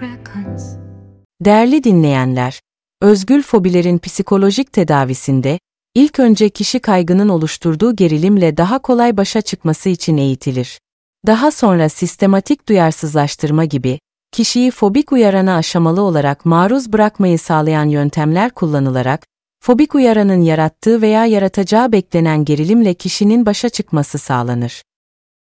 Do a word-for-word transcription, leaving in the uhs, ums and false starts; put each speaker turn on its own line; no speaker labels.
Değerli dinleyenler, özgül fobilerin psikolojik tedavisinde, ilk önce kişi kaygının oluşturduğu gerilimle daha kolay başa çıkması için eğitilir. Daha sonra sistematik duyarsızlaştırma gibi, kişiyi fobik uyarana aşamalı olarak maruz bırakmayı sağlayan yöntemler kullanılarak, fobik uyaranın yarattığı veya yaratacağı beklenen gerilimle kişinin başa çıkması sağlanır.